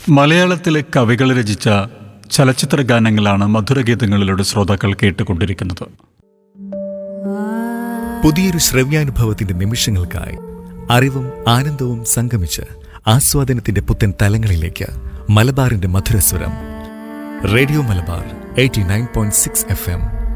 മലയാളത്തിലെ കവികൾ രചിച്ച ചലച്ചിത്ര ഗാനങ്ങളാണ് മധുരഗീതങ്ങളിലൂടെ ശ്രോതാക്കൾ കേട്ടുകൊണ്ടിരിക്കുന്നത്. പുതിയൊരു ശ്രവ്യാനുഭവത്തിന്റെ നിമിഷങ്ങൾക്കായി അറിവും ആനന്ദവും സംഗമിച്ച് ആസ്വാദനത്തിന്റെ പുത്തൻ തലങ്ങളിലേക്ക് മലബാറിന്റെ മധുരസ്വരം. Radio Malabar 89.6 FM.